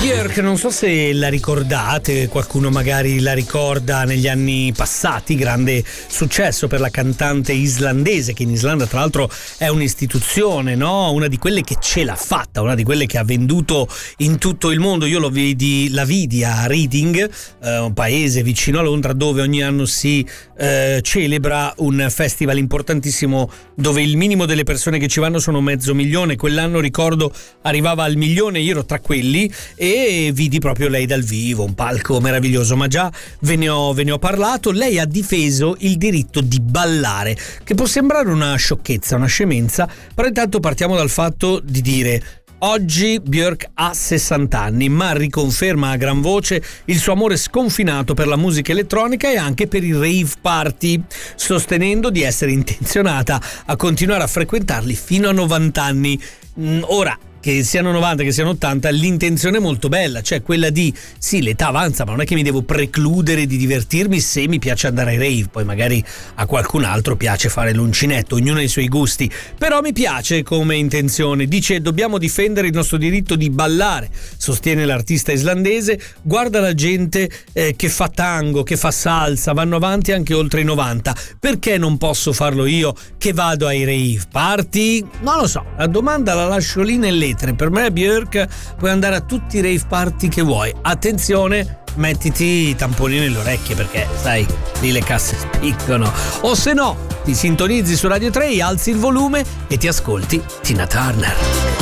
Björk, non so se la ricordate, qualcuno magari la ricorda negli anni passati, grande successo per la cantante islandese, che in Islanda tra l'altro è un'istituzione, no? Una di quelle che ce l'ha fatta, una di quelle che ha venduto in tutto il mondo. Io la vidi a Reading, un paese vicino a Londra, dove ogni anno si celebra un festival importantissimo dove il minimo delle persone che ci vanno sono 500.000. Quell'anno, ricordo, arrivava al 1.000.000, io ero tra quelli, e vidi proprio lei dal vivo, un palco meraviglioso. Ma già ve ne ho parlato. Lei ha difeso il diritto di ballare, che può sembrare una sciocchezza, una scemenza, però intanto partiamo dal fatto di dire: oggi Björk ha 60 anni, ma riconferma a gran voce il suo amore sconfinato per la musica elettronica e anche per i rave party, sostenendo di essere intenzionata a continuare a frequentarli fino a 90 anni. Ora, che siano 90, che siano 80, l'intenzione è molto bella, cioè quella di sì, l'età avanza, ma non è che mi devo precludere di divertirmi se mi piace andare ai rave. Poi magari a qualcun altro piace fare l'uncinetto, ognuno ha i suoi gusti, però mi piace come intenzione. Dice: dobbiamo difendere il nostro diritto di ballare, sostiene l'artista islandese. Guarda la gente che fa tango, che fa salsa, vanno avanti anche oltre i 90, perché non posso farlo io che vado ai rave party? Non lo so, la domanda la lascio lì nelle. Per me, Björk, puoi andare a tutti i rave party che vuoi. Attenzione, mettiti i tamponi nelle orecchie, perché sai, lì le casse spiccano. O se no, ti sintonizzi su Radio 3, alzi il volume e ti ascolti Tina Turner.